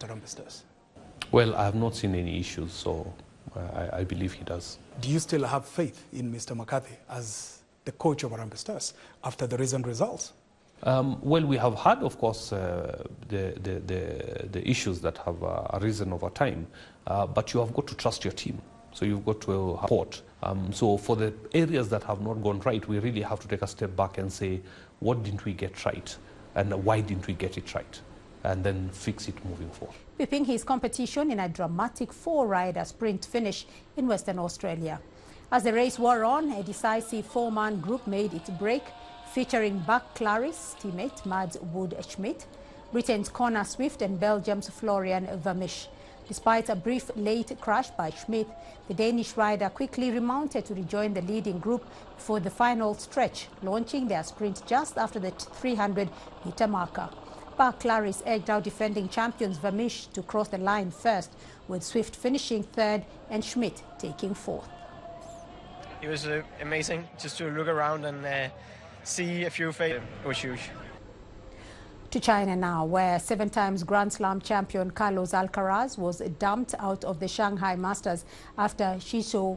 at Harambee Stars? Well, I have not seen any issues, so I believe he does. Do you still have faith in Mr. McCarthy as the coach of Harambee Stars after the recent results? Well, we have had, of course, the issues that have arisen over time, but you have got to trust your team. So you've got to support. So for the areas that have not gone right, we really have to take a step back and say, what didn't we get right? And why didn't we get it right? And then fix it moving forward. Whipping his competition in a dramatic 4-rider sprint finish in Western Australia. As the race wore on, a decisive 4-man group made its break, featuring Buck Claris' teammate Mads Wood Schmidt, Britain's Connor Swift and Belgium's Florian Vermeersch. Despite a brief late crash by Schmidt, the Danish rider quickly remounted to rejoin the leading group for the final stretch, launching their sprint just after the 300-meter marker. Buck Claris edged out defending champions Vermeersch to cross the line first, with Swift finishing third and Schmidt taking fourth. It was amazing just to look around and see a few faces. It was huge. To China now, where 7-time Grand Slam champion Carlos Alcaraz was dumped out of the Shanghai Masters after Shijo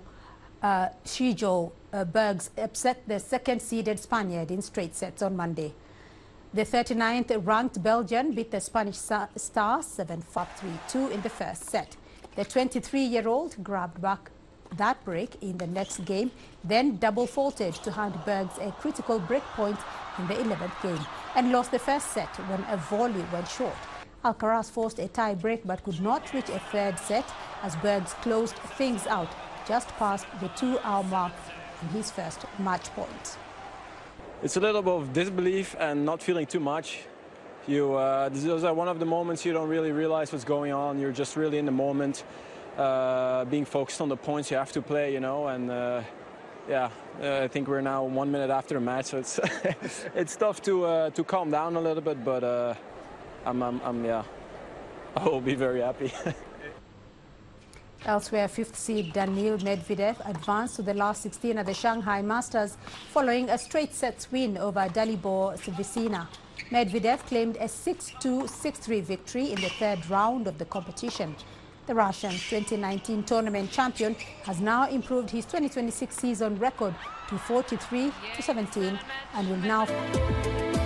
Bergs upset the second-seeded Spaniard in straight sets on Monday. The 39th ranked Belgian beat the Spanish star 7-5-3-2 in the first set. The 23-year-old grabbed back that break in the next game, then double faulted to hand Bergs a critical break point in the 11th game and lost the first set when a volley went short. Alcaraz forced a tie break but could not reach a third set as Bergs closed things out just past the 2-hour mark in his first match point. It's a little bit of disbelief and not feeling too much. Those are one of the moments you don't really realize what's going on. You're just really in the moment, being focused on the points you have to play, you know, and yeah, I think we're now 1 minute after the match, so it's it's tough to calm down a little bit, but yeah, I will be very happy. Elsewhere, 5th seed Daniil Medvedev advanced to the last 16 at the Shanghai Masters following a straight sets win over Dalibor Svitolina. Medvedev claimed a 6-2, 6-3 victory in the third round of the competition. The Russian 2019 tournament champion has now improved his 2026 season record to 43-17 and will now